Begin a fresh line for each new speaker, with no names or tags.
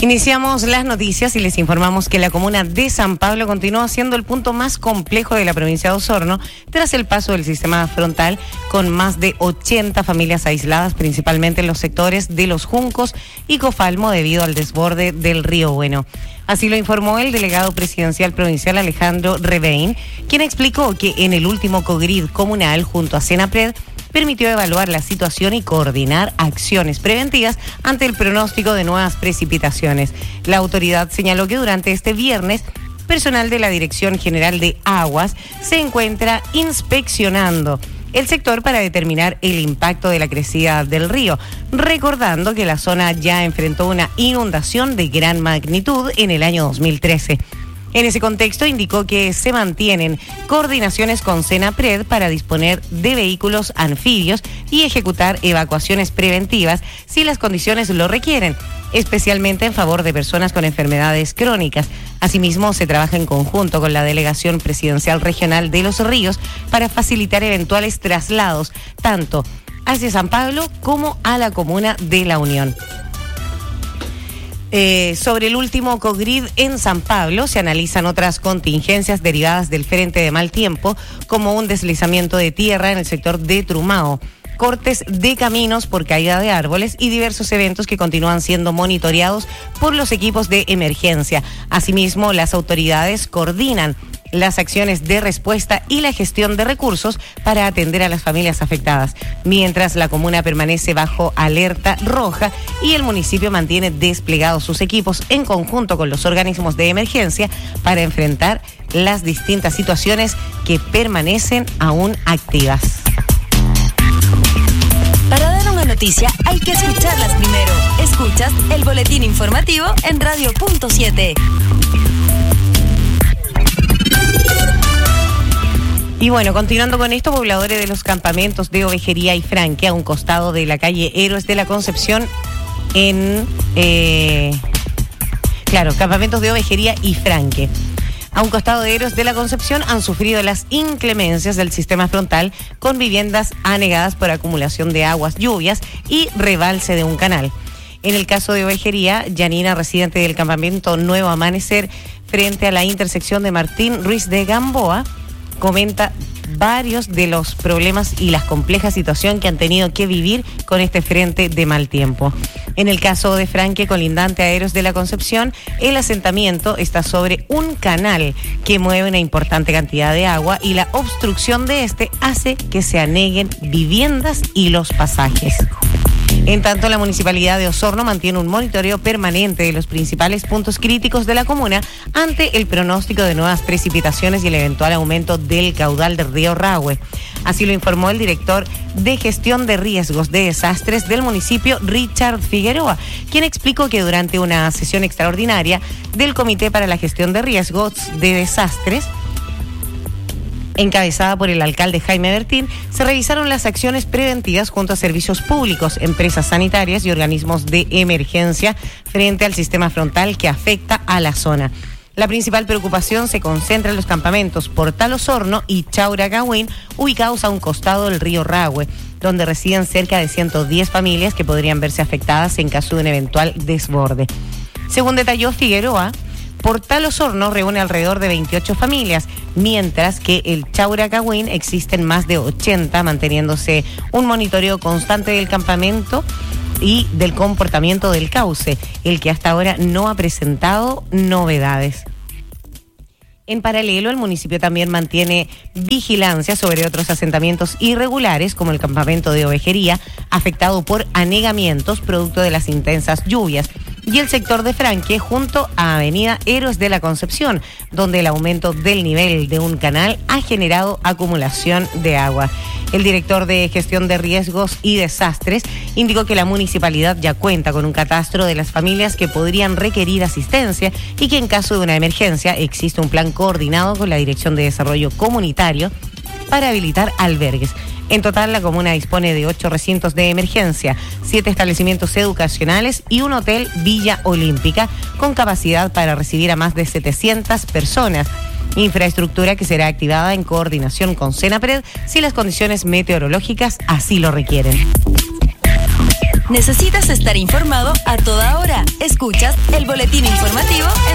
Iniciamos las noticias y les informamos que la comuna de San Pablo continúa siendo el punto más complejo de la provincia de Osorno tras el paso del sistema frontal, con más de 80 familias aisladas, principalmente en los sectores de Los Juncos y Cofalmo, debido al desborde del río Bueno. Así lo informó el delegado presidencial provincial Alejandro Revein, quien explicó que en el último COGRID comunal junto a Senapred permitió evaluar la situación y coordinar acciones preventivas ante el pronóstico de nuevas precipitaciones. La autoridad señaló que durante este viernes, personal de la Dirección General de Aguas se encuentra inspeccionando el sector para determinar el impacto de la crecida del río, recordando que la zona ya enfrentó una inundación de gran magnitud en el año 2013. En ese contexto, indicó que se mantienen coordinaciones con Senapred para disponer de vehículos anfibios y ejecutar evacuaciones preventivas si las condiciones lo requieren, especialmente en favor de personas con enfermedades crónicas. Asimismo, se trabaja en conjunto con la Delegación Presidencial Regional de Los Ríos para facilitar eventuales traslados, tanto hacia San Pablo como a la comuna de La Unión. Sobre el último COGRID en San Pablo, se analizan otras contingencias derivadas del frente de mal tiempo, como un deslizamiento de tierra en el sector de Trumao, cortes de caminos por caída de árboles y diversos eventos que continúan siendo monitoreados por los equipos de emergencia. Asimismo, las autoridades coordinan las acciones de respuesta y la gestión de recursos para atender a las familias afectadas, mientras la comuna permanece bajo alerta roja y el municipio mantiene desplegados sus equipos en conjunto con los organismos de emergencia para enfrentar las distintas situaciones que permanecen aún activas.
Para dar una noticia hay que escucharlas primero. Escuchas el boletín informativo en Radio Punto 7.
Y bueno, continuando con esto, pobladores de los campamentos de Ovejería y Franque, a un costado de la calle Héroes de la Concepción, campamentos de Ovejería y Franque, a un costado de Héroes de la Concepción, han sufrido las inclemencias del sistema frontal, con viviendas anegadas por acumulación de aguas, lluvias y rebalse de un canal. En el caso de Ovejería, Yanina, residente del campamento Nuevo Amanecer, frente a la intersección de Martín Ruiz de Gamboa, comenta varios de los problemas y la compleja situación que han tenido que vivir con este frente de mal tiempo. En el caso de Franque, colindante a Héroes de la Concepción, el asentamiento está sobre un canal que mueve una importante cantidad de agua y la obstrucción de este hace que se aneguen viviendas y los pasajes. En tanto, la Municipalidad de Osorno mantiene un monitoreo permanente de los principales puntos críticos de la comuna ante el pronóstico de nuevas precipitaciones y el eventual aumento del caudal del río Rahue. Así lo informó el director de Gestión de Riesgos de Desastres del municipio, Richard Figueroa, quien explicó que durante una sesión extraordinaria del Comité para la Gestión de Riesgos de Desastres, encabezada por el alcalde Jaime Bertín, se revisaron las acciones preventivas junto a servicios públicos, empresas sanitarias y organismos de emergencia frente al sistema frontal que afecta a la zona. La principal preocupación se concentra en los campamentos Portal Osorno y Chauracagüín, ubicados a un costado del río Rahue, donde residen cerca de 110 familias que podrían verse afectadas en caso de un eventual desborde. Según detalló Figueroa, Portal Osorno reúne alrededor de 28 familias, mientras que el Chauracagüín existen más de 80, manteniéndose un monitoreo constante del campamento y del comportamiento del cauce, el que hasta ahora no ha presentado novedades. En paralelo, el municipio también mantiene vigilancia sobre otros asentamientos irregulares, como el campamento de Ovejería, afectado por anegamientos producto de las intensas lluvias, y el sector de Franque junto a Avenida Héroes de la Concepción, donde el aumento del nivel de un canal ha generado acumulación de agua. El director de Gestión de Riesgos y Desastres indicó que la municipalidad ya cuenta con un catastro de las familias que podrían requerir asistencia y que en caso de una emergencia existe un plan coordinado con la Dirección de Desarrollo Comunitario para habilitar albergues. En total, la comuna dispone de 8 recintos de emergencia, 7 establecimientos educacionales y un hotel Villa Olímpica con capacidad para recibir a más de 700 personas. Infraestructura que será activada en coordinación con Senapred si las condiciones meteorológicas así lo requieren.
Necesitas estar informado a toda hora. Escuchas el boletín informativo en